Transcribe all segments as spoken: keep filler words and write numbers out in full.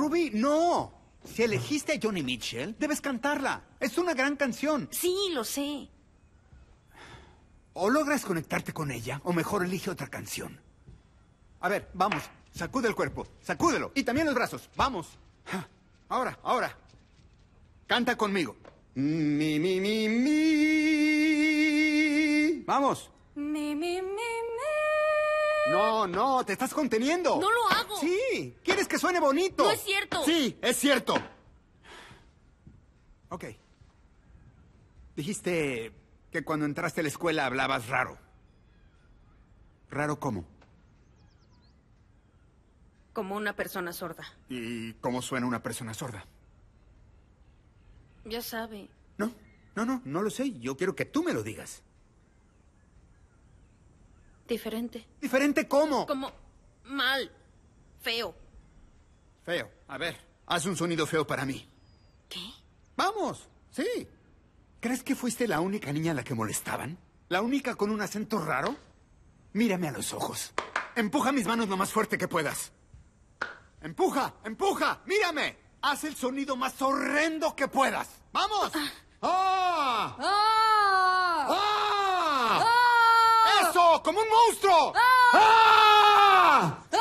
Ruby, no. Si elegiste a Joni Mitchell, debes cantarla. Es una gran canción. Sí, lo sé. O logras conectarte con ella, o mejor elige otra canción. A ver, vamos. Sacude el cuerpo. Sacúdelo. Y también los brazos. Vamos. Ahora, ahora. Canta conmigo. Mi, mi, mi, mi. Vamos. Mi, mi, mi, mi. No, no, te estás conteniendo. No lo hago. Sí, quieres que suene bonito. No es cierto. Sí, es cierto. Ok. Dijiste que cuando entraste a la escuela hablabas raro. ¿Raro cómo? Como una persona sorda. ¿Y cómo suena una persona sorda? Ya sabe. No, no, no, no lo sé. Yo quiero que tú me lo digas. Diferente. ¿Diferente cómo? Como mal. Feo. Feo. A ver, haz un sonido feo para mí. ¿Qué? Vamos, sí. ¿Crees que fuiste la única niña a la que molestaban? ¿La única con un acento raro? Mírame a los ojos. Empuja mis manos lo más fuerte que puedas. ¡Empuja! ¡Empuja! ¡Mírame! Haz el sonido más horrendo que puedas. ¡Vamos! ¡Ah! ¡Ah! ¡Ah! ¡Ah! ¡Eso! ¡Como un monstruo! ¡Ah! ¡Ah!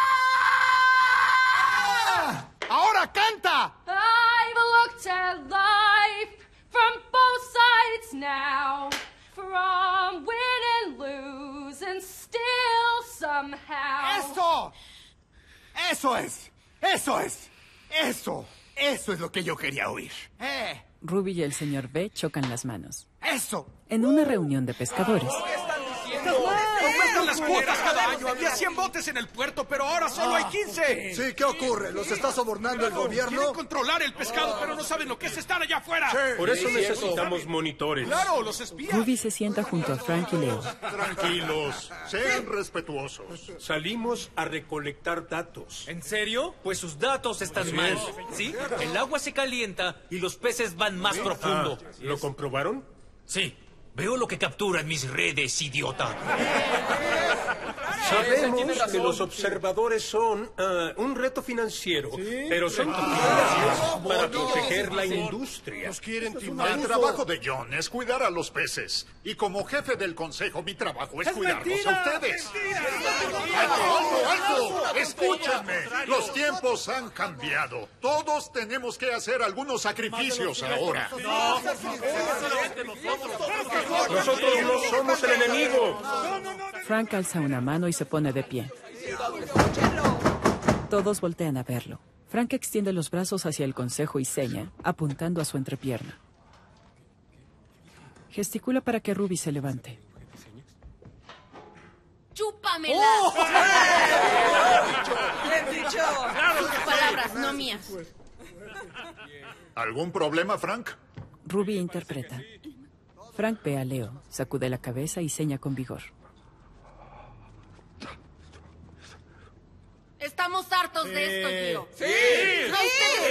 ¡Ah! ¡Ahora canta! I've looked at life from both sides now, from win and lose, and still somehow. ¡Eso! ¡Eso es! ¡Eso es! ¡Eso! Eso es lo que yo quería oír. ¡Eh! Ruby y el señor B chocan las manos. ¡Eso! En una reunión de pescadores. Aumentan las cuotas cada año. Había cien botes en el puerto, pero ahora solo hay quince. Sí, ¿qué ocurre? ¿Los está sobornando el gobierno? Quieren controlar el pescado, pero no saben lo que es estar allá afuera. Por eso necesitamos monitores. Claro, los espías. Ruby se sienta junto a Frank y Leo. Tranquilos, sean respetuosos. Salimos a recolectar datos. ¿En serio? Pues sus datos están mal. ¿Sí? El agua se calienta y los peces van más profundo. Ah, ¿lo comprobaron? Sí. Veo lo que capturan mis redes, idiota. Sabemos que los observadores son uh, un reto financiero, pero son necesarios para proteger la industria. Nos quieren timar. El trabajo de John es cuidar a los peces. Y como jefe del consejo, mi trabajo es, es cuidarlos mentira, a ustedes. ¡Alto, alto, alto! ¡Escúchenme! Los tiempos han cambiado. Todos tenemos que hacer algunos sacrificios ahora. Nosotros no somos el enemigo. Frank alza una mano y se pone de pie. Todos voltean a verlo. Frank extiende los brazos hacia el consejo y seña, apuntando a su entrepierna. Gesticula para que Ruby se levante. ¡Chúpamela! ¡Oh! ¡Bien dicho! Tus palabras, no mías. ¿Algún problema, Frank? Ruby interpreta. Frank ve a Leo, sacude la cabeza y seña con vigor. Estamos hartos de esto, Gio. ¡Sí! ¡No ustedes!